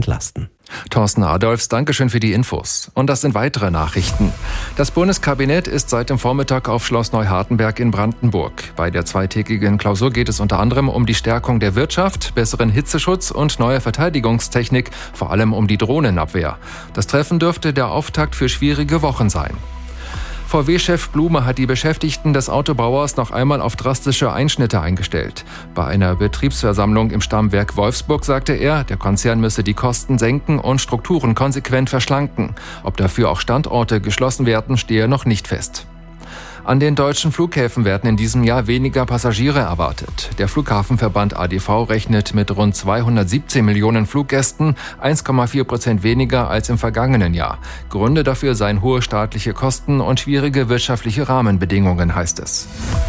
entlasten. Thorsten Adolfs, Dankeschön für die Infos. Und das sind weitere Nachrichten. Das Bundeskabinett ist seit dem Vormittag auf Schloss Neuhartenberg in Brandenburg. Bei der zweitägigen Klausur geht es unter anderem um die Stärkung der Wirtschaft, besseren Hitzeschutz und neue Verteidigungstechnik, vor allem um die Drohnenabwehr. Das Treffen dürfte der Auftakt für schwierige Wochen sein. VW-Chef Blume hat die Beschäftigten des Autobauers noch einmal auf drastische Einschnitte eingestellt. Bei einer Betriebsversammlung im Stammwerk Wolfsburg sagte er, der Konzern müsse die Kosten senken und Strukturen konsequent verschlanken. Ob dafür auch Standorte geschlossen werden, stehe noch nicht fest. An den deutschen Flughäfen werden in diesem Jahr weniger Passagiere erwartet. Der Flughafenverband ADV rechnet mit rund 217 Millionen Fluggästen, 1,4% weniger als im vergangenen Jahr. Gründe dafür seien hohe staatliche Kosten und schwierige wirtschaftliche Rahmenbedingungen, heißt es.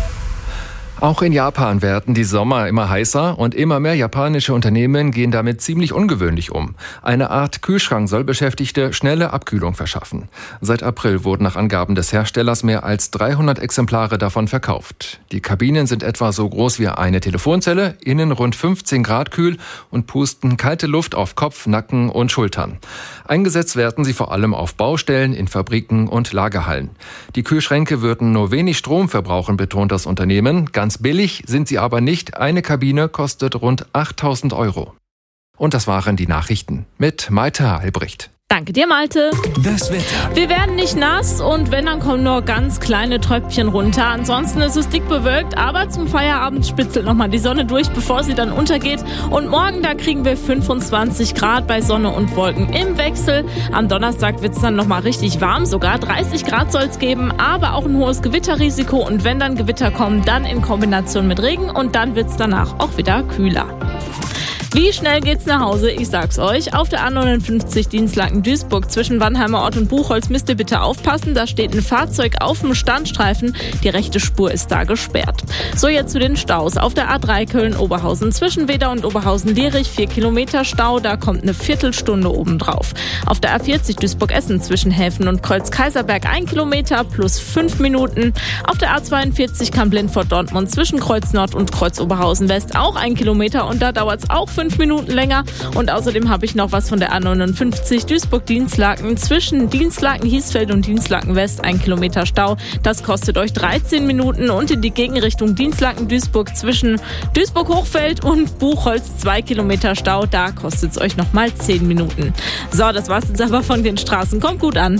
Auch in Japan werden die Sommer immer heißer und immer mehr japanische Unternehmen gehen damit ziemlich ungewöhnlich um. Eine Art Kühlschrank soll Beschäftigte schnelle Abkühlung verschaffen. Seit April wurden nach Angaben des Herstellers mehr als 300 Exemplare davon verkauft. Die Kabinen sind etwa so groß wie eine Telefonzelle, innen rund 15 Grad kühl und pusten kalte Luft auf Kopf, Nacken und Schultern. Eingesetzt werden sie vor allem auf Baustellen, in Fabriken und Lagerhallen. Die Kühlschränke würden nur wenig Strom verbrauchen, betont das Unternehmen. Ganz billig sind sie aber nicht. Eine Kabine kostet rund 8.000 €. Und das waren die Nachrichten mit Malte Albrecht. Danke dir, Malte. Das Wetter. Wir werden nicht nass und wenn, dann kommen nur ganz kleine Tröpfchen runter. Ansonsten ist es dick bewölkt, aber zum Feierabend spitzelt nochmal die Sonne durch, bevor sie dann untergeht. Und morgen, da kriegen wir 25 Grad bei Sonne und Wolken im Wechsel. Am Donnerstag wird es dann nochmal richtig warm, sogar 30 Grad soll es geben, aber auch ein hohes Gewitterrisiko. Und wenn dann Gewitter kommen, dann in Kombination mit Regen und dann wird es danach auch wieder kühler. Wie schnell geht's nach Hause? Ich sag's euch. Auf der A59 Dinslaken-Duisburg zwischen Wannheimer Ort und Buchholz müsst ihr bitte aufpassen. Da steht ein Fahrzeug auf dem Standstreifen. Die rechte Spur ist da gesperrt. So, jetzt zu den Staus. Auf der A3 Köln-Oberhausen zwischen Wedau und Oberhausen-Lierich 4 Kilometer Stau. Da kommt eine Viertelstunde obendrauf. Auf der A40 Duisburg-Essen zwischen Häfen und Kreuz-Kaiserberg 1 Kilometer plus 5 Minuten. Auf der A42 Kamp-Lindfort-Dortmund zwischen Kreuz Nord und Kreuz Oberhausen West auch 1 Kilometer und da dauert's auch 5 Minuten länger. Und außerdem habe ich noch was von der A59 Duisburg-Dinslaken zwischen Dinslaken-Hiesfeld und Dinslaken-West 1 Kilometer Stau. Das kostet euch 13 Minuten und in die Gegenrichtung Dinslaken-Duisburg zwischen Duisburg-Hochfeld und Buchholz 2 Kilometer Stau. Da kostet es euch nochmal 10 Minuten. So, das war's jetzt aber von den Straßen. Kommt gut an.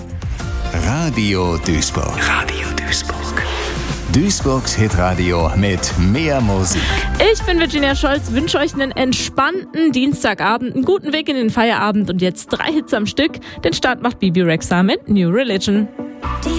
Radio Duisburg. Radio Duisburg. Duisburgs Hitradio mit mehr Musik. Ich bin Virginia Scholz, wünsche euch einen entspannten Dienstagabend, einen guten Weg in den Feierabend und jetzt 3 Hits am Stück. Den Start macht Bibi Rexha mit New Religion.